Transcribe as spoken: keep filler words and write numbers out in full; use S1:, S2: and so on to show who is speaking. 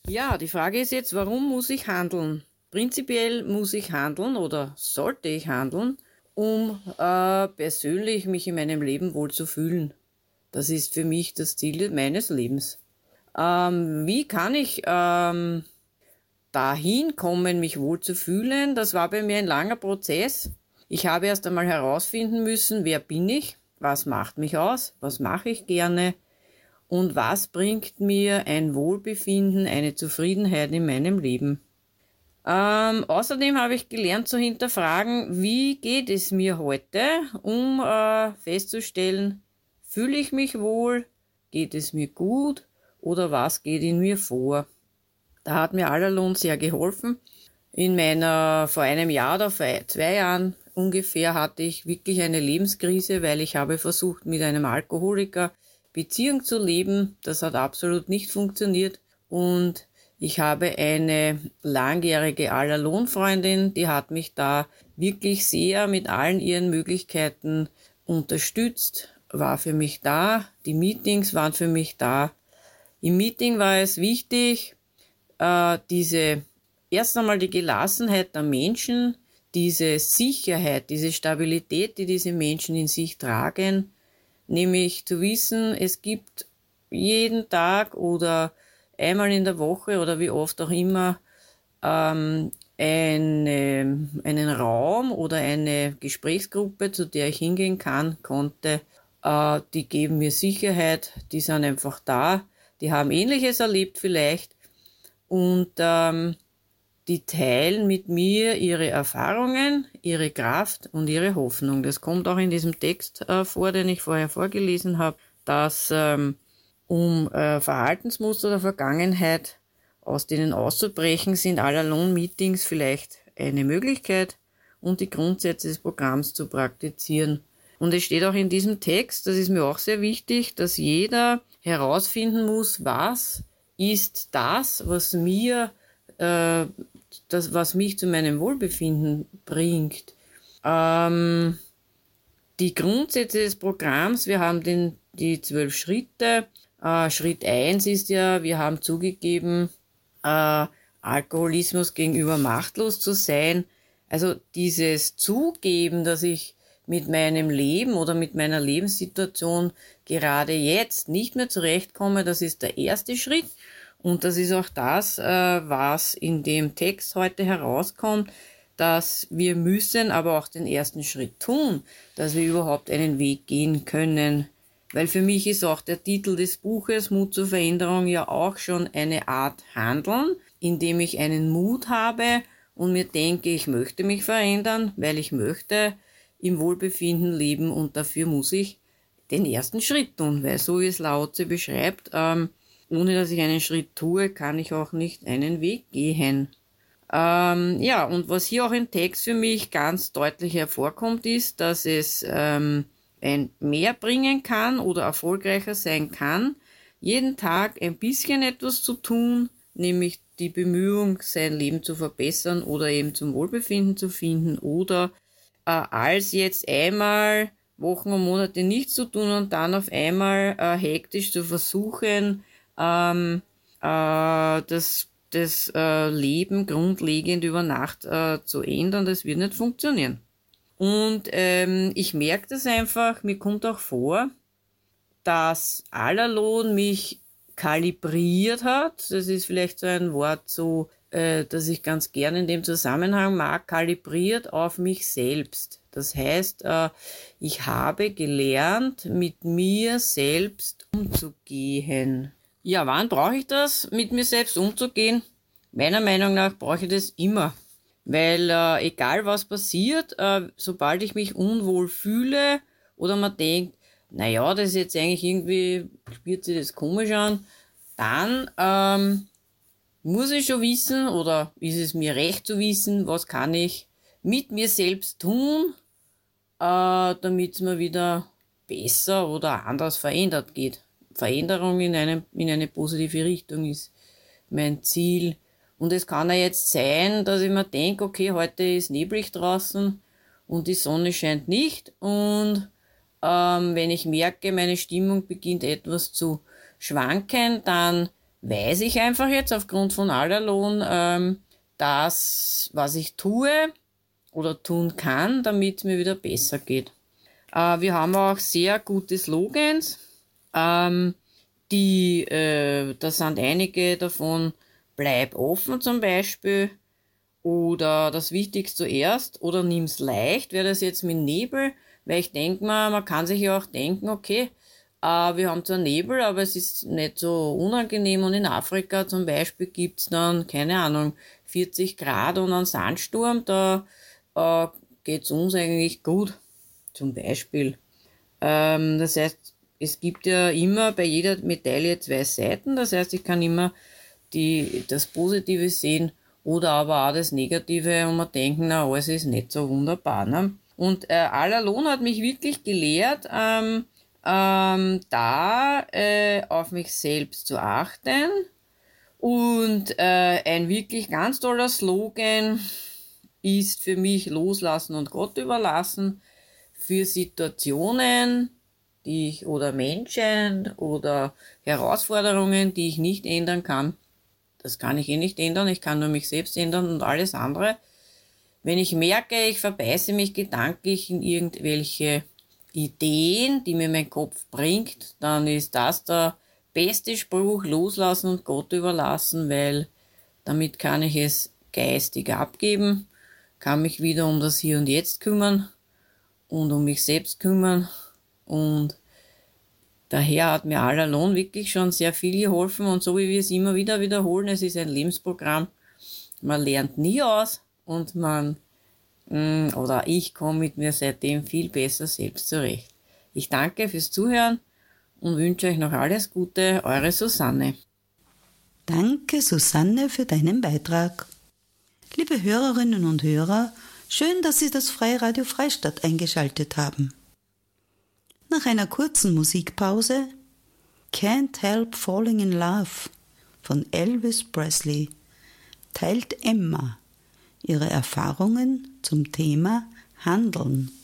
S1: Ja, die Frage ist jetzt, warum muss ich handeln? Prinzipiell muss ich handeln oder sollte ich handeln, um äh, persönlich mich in meinem Leben wohl zu fühlen. Das ist für mich das Ziel meines Lebens. Ähm, wie kann ich ähm, dahin kommen, mich wohl zu fühlen? Das war bei mir ein langer Prozess. Ich habe erst einmal herausfinden müssen, wer bin ich, was macht mich aus, was mache ich gerne und was bringt mir ein Wohlbefinden, eine Zufriedenheit in meinem Leben. Ähm, außerdem habe ich gelernt zu hinterfragen, wie geht es mir heute, um äh, festzustellen, fühle ich mich wohl, geht es mir gut oder was geht in mir vor. Da hat mir Alalon sehr geholfen. In meiner, vor einem Jahr oder vor zwei Jahren ungefähr hatte ich wirklich eine Lebenskrise, weil ich habe versucht, mit einem Alkoholiker Beziehung zu leben. Das hat absolut nicht funktioniert. Und ich habe eine langjährige Alalon-Freundin, die hat mich da wirklich sehr mit allen ihren Möglichkeiten unterstützt, war für mich da. Die Meetings waren für mich da. Im Meeting war es wichtig, äh, diese, erst einmal die Gelassenheit der Menschen, diese Sicherheit, diese Stabilität, die diese Menschen in sich tragen, nämlich zu wissen, es gibt jeden Tag oder einmal in der Woche oder wie oft auch immer ähm, eine, einen Raum oder eine Gesprächsgruppe, zu der ich hingehen kann, konnte, äh, die geben mir Sicherheit, die sind einfach da, die haben Ähnliches erlebt vielleicht und ähm, die teilen mit mir ihre Erfahrungen, ihre Kraft und ihre Hoffnung. Das kommt auch in diesem Text äh, vor, den ich vorher vorgelesen habe, dass ähm, um äh, Verhaltensmuster der Vergangenheit aus denen auszubrechen, sind All-Alone-Meetings vielleicht eine Möglichkeit und die Grundsätze des Programms zu praktizieren. Und es steht auch in diesem Text, das ist mir auch sehr wichtig, dass jeder herausfinden muss, was ist das, was mir, äh, das, was mich zu meinem Wohlbefinden bringt. Ähm, die Grundsätze des Programms, wir haben den, die zwölf Schritte. Äh, Schritt eins ist ja, wir haben zugegeben, äh, Alkoholismus gegenüber machtlos zu sein. Also dieses Zugeben, dass ich mit meinem Leben oder mit meiner Lebenssituation gerade jetzt nicht mehr zurechtkomme, das ist der erste Schritt. Und das ist auch das, äh, was in dem Text heute herauskommt, dass wir müssen aber auch den ersten Schritt tun, dass wir überhaupt einen Weg gehen können. Weil für mich ist auch der Titel des Buches Mut zur Veränderung ja auch schon eine Art Handeln, indem ich einen Mut habe und mir denke, ich möchte mich verändern, weil ich möchte im Wohlbefinden leben und dafür muss ich den ersten Schritt tun, weil so wie es Lao Tse beschreibt, ähm, ohne dass ich einen Schritt tue, kann ich auch nicht einen Weg gehen. Ähm, ja, und was hier auch im Text für mich ganz deutlich hervorkommt, ist, dass es ähm, ein mehr bringen kann oder erfolgreicher sein kann, jeden Tag ein bisschen etwas zu tun, nämlich die Bemühung, sein Leben zu verbessern oder eben zum Wohlbefinden zu finden oder äh, als jetzt einmal Wochen und Monate nichts zu tun und dann auf einmal äh, hektisch zu versuchen, ähm, äh, das, das äh, Leben grundlegend über Nacht äh, zu ändern. Das wird nicht funktionieren. Und ähm, ich merke das einfach, mir kommt auch vor, dass Alalon mich kalibriert hat. Das ist vielleicht so ein Wort, so, äh, das ich ganz gerne in dem Zusammenhang mag, kalibriert auf mich selbst. Das heißt, äh, ich habe gelernt, mit mir selbst umzugehen. Ja, wann brauche ich das, mit mir selbst umzugehen? Meiner Meinung nach brauche ich das immer. Weil äh, egal was passiert, äh, sobald ich mich unwohl fühle oder man denkt, naja, das ist jetzt eigentlich irgendwie, spürt sich das komisch an, dann ähm, muss ich schon wissen oder ist es mir recht zu wissen, was kann ich mit mir selbst tun, äh, damit es mir wieder besser oder anders verändert geht. Veränderung in, einem, in eine positive Richtung ist mein Ziel. Und es kann ja jetzt sein, dass ich mir denke, okay, heute ist neblig draußen und die Sonne scheint nicht. Und ähm, wenn ich merke, meine Stimmung beginnt etwas zu schwanken, dann weiß ich einfach jetzt aufgrund von Allerlohn, ähm, das, was ich tue oder tun kann, damit es mir wieder besser geht. Äh, wir haben auch sehr gute Slogans, ähm, die, äh, da sind einige davon, bleib offen zum Beispiel, oder das Wichtigste zuerst, oder nimm's leicht, wäre das jetzt mit Nebel, weil ich denke mal, man kann sich ja auch denken, okay, äh, wir haben zwar Nebel, aber es ist nicht so unangenehm, und in Afrika zum Beispiel gibt's dann, keine Ahnung, vierzig Grad und einen Sandsturm, da äh, geht's uns eigentlich gut, zum Beispiel. Ähm, das heißt, es gibt ja immer bei jeder Medaille zwei Seiten, das heißt, ich kann immer die, das Positive sehen oder aber auch das Negative und man denken, na, alles ist nicht so wunderbar. Ne? Und äh, Allerlohn hat mich wirklich gelehrt, ähm, ähm, da äh, auf mich selbst zu achten. Und äh, ein wirklich ganz toller Slogan ist für mich loslassen und Gott überlassen. Für Situationen, die ich oder Menschen oder Herausforderungen, die ich nicht ändern kann. Das kann ich eh nicht ändern, ich kann nur mich selbst ändern und alles andere. Wenn ich merke, ich verbeiße mich gedanklich in irgendwelche Ideen, die mir mein Kopf bringt, dann ist das der beste Spruch, loslassen und Gott überlassen, weil damit kann ich es geistig abgeben, kann mich wieder um das Hier und Jetzt kümmern und um mich selbst kümmern, und daher hat mir Allerlohn wirklich schon sehr viel geholfen, und so wie wir es immer wieder wiederholen, es ist ein Lebensprogramm, man lernt nie aus und man, mh, oder ich komme mit mir seitdem viel besser selbst zurecht. Ich danke fürs Zuhören und wünsche euch noch alles Gute, eure Susanne.
S2: Danke, Susanne, für deinen Beitrag. Liebe Hörerinnen und Hörer, schön, dass Sie das Freiradio Freistadt eingeschaltet haben. Nach einer kurzen Musikpause Can't Help Falling in Love von Elvis Presley teilt Emma ihre Erfahrungen zum Thema Handeln.